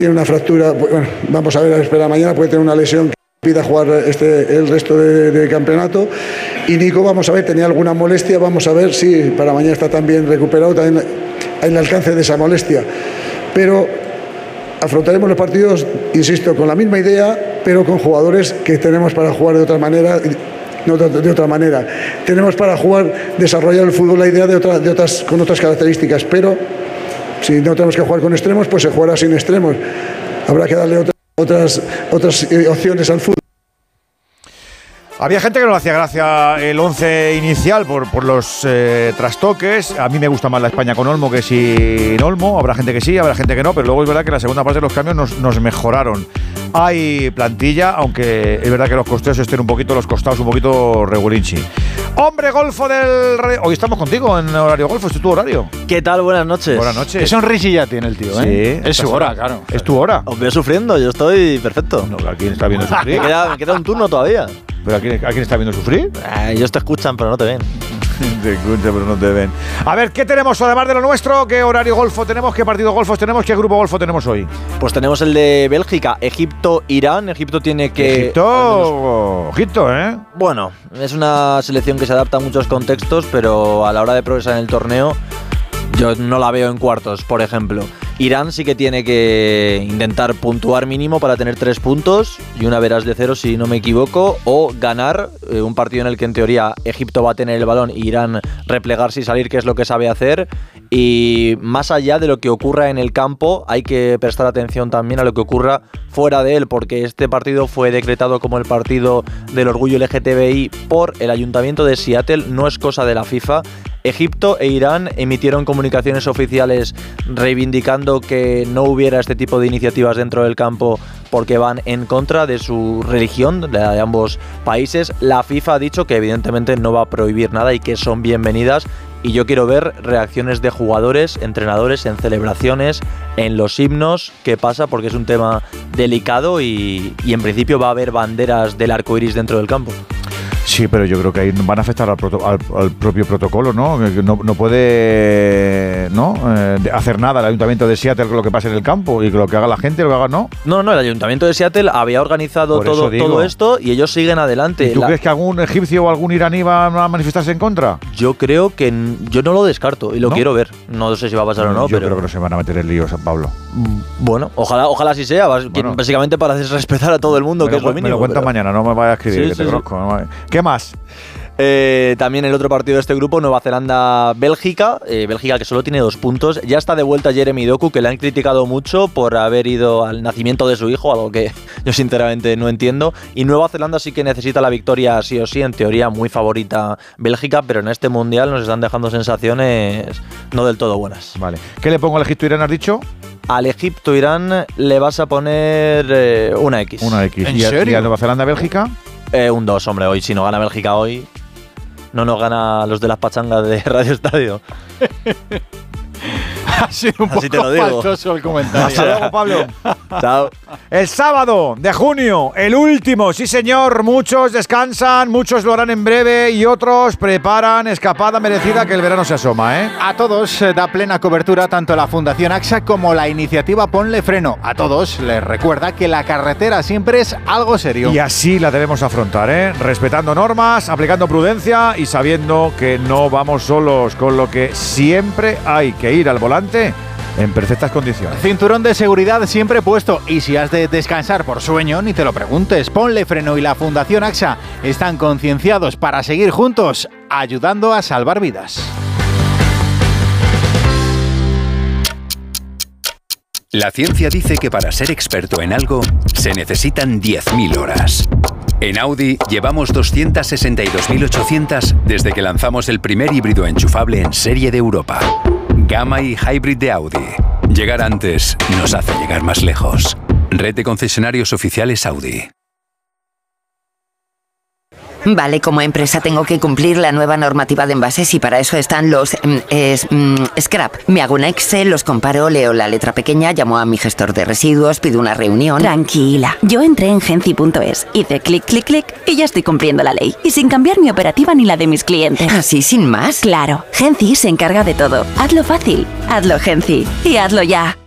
tiene una fractura, bueno, vamos a ver, a esperar mañana, puede tener una lesión que pida jugar el resto de campeonato. Y Nico, vamos a ver, tenía alguna molestia, vamos a ver si para mañana está también recuperado, también hay el alcance de esa molestia. Pero afrontaremos los partidos, insisto, con la misma idea, pero con jugadores que tenemos para jugar de otra manera. No, de otra manera. Tenemos para jugar, desarrollar el fútbol, la idea con otras características, pero si no tenemos que jugar con extremos, pues se jugará sin extremos. Habrá que darle otras opciones al fútbol. Había gente que no le hacía gracia el 11 inicial por los trastoques. A mí me gusta más la España con Olmo que sin Olmo. Habrá gente que sí, habrá gente que no, pero luego es verdad que la segunda parte de los cambios nos mejoraron. Hay plantilla, aunque es verdad que los costeos estén los costados un poquito regulinchi. Hombre golfo del rey. Hoy estamos contigo en horario golfo, ¿es tu horario? ¿Qué tal? Buenas noches. Buenas noches. Qué sonrisilla tiene el tío, ¿eh? Sí, es su hora, claro. Es tu hora. Os veo sufriendo, yo estoy perfecto. No, ¿a quién está viendo sufrir? Me queda un turno todavía. ¿Pero a quién está viendo sufrir? Ellos te escuchan, pero no te ven. Te escuchan, pero no te ven. A ver, ¿qué tenemos además de lo nuestro? ¿Qué horario golfo tenemos? ¿Qué partido golfo tenemos? ¿Qué grupo golfo tenemos hoy? Pues tenemos el de Bélgica, Egipto, Irán. Egipto tiene que... Egipto, ¿eh? Bueno, es una selección que se adapta a muchos contextos, pero a la hora de progresar en el torneo, yo no la veo en cuartos, por ejemplo. Irán sí que tiene que intentar puntuar mínimo para tener 3 puntos y una veras de 0 si no me equivoco, o ganar un partido en el que en teoría Egipto va a tener el balón y Irán replegarse y salir, que es lo que sabe hacer. Y más allá de lo que ocurra en el campo, hay que prestar atención también a lo que ocurra fuera de él, porque este partido fue decretado como el partido del orgullo LGTBI por el Ayuntamiento de Seattle, no es cosa de la FIFA. Egipto e Irán emitieron comunicaciones oficiales reivindicando que no hubiera este tipo de iniciativas dentro del campo porque van en contra de su religión, la de ambos países. La FIFA ha dicho que evidentemente no va a prohibir nada y que son bienvenidas. Y yo quiero ver reacciones de jugadores, entrenadores en celebraciones, en los himnos, qué pasa, porque es un tema delicado y en principio va a haber banderas del arco iris dentro del campo. Sí, pero yo creo que ahí van a afectar al propio protocolo, ¿no? No puede hacer nada el Ayuntamiento de Seattle con lo que pase en el campo y con lo que haga la gente, lo que haga no. No, el Ayuntamiento de Seattle había organizado todo esto y ellos siguen adelante. ¿Y tú crees que algún egipcio o algún iraní va a manifestarse en contra? Yo creo que yo no lo descarto y lo quiero ver. No sé si va a pasar o no, yo creo que no se van a meter en lío, San Pablo. Bueno, ojalá así sea, básicamente para desrespetar a todo el mundo, que es lo mínimo. Me lo cuentas mañana, no me vayas a escribir, que te conozco. ¿Qué más? También el otro partido de este grupo, Nueva Zelanda-Bélgica. Bélgica, que solo tiene 2 puntos. Ya está de vuelta Jeremy Doku, que le han criticado mucho por haber ido al nacimiento de su hijo, algo que yo sinceramente no entiendo. Y Nueva Zelanda sí que necesita la victoria sí o sí, en teoría muy favorita Bélgica, pero en este mundial nos están dejando sensaciones no del todo buenas. Vale. ¿Qué le pongo al Egipto-Irán, has dicho? Al Egipto-Irán le vas a poner una X. Una X. ¿En serio? ¿Y a Nueva Zelanda-Bélgica? Un 2, hombre. Hoy, si no gana Bélgica hoy, no nos gana los de las pachangas de Radio Estadio. Ha sido un Así te poco lo digo. faltoso el comentario. Hasta luego, Pablo. Chao. El sábado de junio, el último, sí señor, muchos descansan, muchos lo harán en breve y otros preparan escapada merecida, que el verano se asoma, ¿eh? A todos da plena cobertura tanto la Fundación AXA como la iniciativa Ponle Freno. A todos les recuerda que la carretera siempre es algo serio. Y así la debemos afrontar, ¿eh? Respetando normas, aplicando prudencia y sabiendo que no vamos solos, con lo que siempre hay que ir al volante en perfectas condiciones. Cinturón de seguridad siempre puesto, y si has de descansar por sueño, ni te lo preguntes. Ponle Freno y la Fundación AXA están concienciados para seguir juntos, ayudando a salvar vidas. La ciencia dice que para ser experto en algo se necesitan 10.000 horas. En Audi llevamos 262.800 desde que lanzamos el primer híbrido enchufable en serie de Europa. Gamma y Hybrid de Audi. Llegar antes nos hace llegar más lejos. Red de concesionarios oficiales Audi. Vale, como empresa tengo que cumplir la nueva normativa de envases y para eso están los scrap. Me hago un Excel, los comparo, leo la letra pequeña, llamo a mi gestor de residuos, pido una reunión. Tranquila, yo entré en Genci.es, hice clic, clic, clic y ya estoy cumpliendo la ley. Y sin cambiar mi operativa ni la de mis clientes. ¿Así sin más? Claro, Genci se encarga de todo. Hazlo fácil, hazlo Genci y hazlo ya.